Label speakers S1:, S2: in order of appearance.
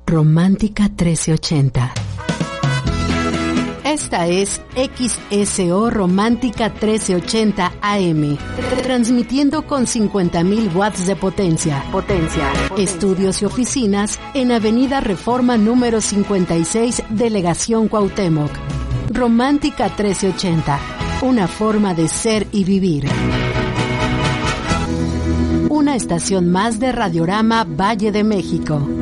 S1: Romántica 1380. Esta es XSO Romántica 1380 AM, transmitiendo con 50.000 watts de potencia. Estudios y oficinas en Avenida Reforma número 56, Delegación Cuauhtémoc. Romántica 1380, una forma de ser y vivir. Una estación más de Radiorama Valle de México.